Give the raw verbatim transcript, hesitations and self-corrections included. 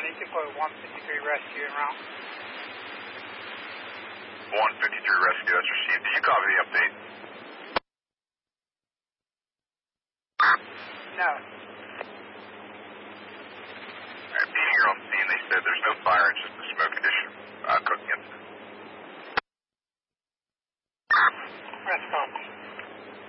you can put one fifty-three rescue en route. one fifty-three rescue, that's received. Did you copy the update? No. Alright, being here on scene, they said there's no fire, it's just